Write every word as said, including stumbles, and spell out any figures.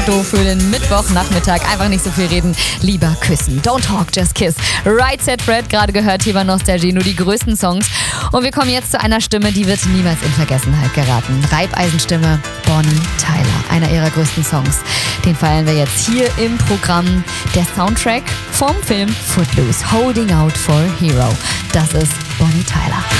Motto für den Mittwochnachmittag. Einfach nicht so viel reden, lieber küssen. Don't talk, just kiss. Right Said Fred, gerade gehört hier bei Nostalgie, nur die größten Songs. Und wir kommen jetzt zu einer Stimme, die wird niemals in Vergessenheit geraten. Reibeisenstimme Bonnie Tyler, einer ihrer größten Songs. Den feiern wir jetzt hier im Programm. Der Soundtrack vom Film Footloose, Holding Out for a Hero. Das ist Bonnie Tyler.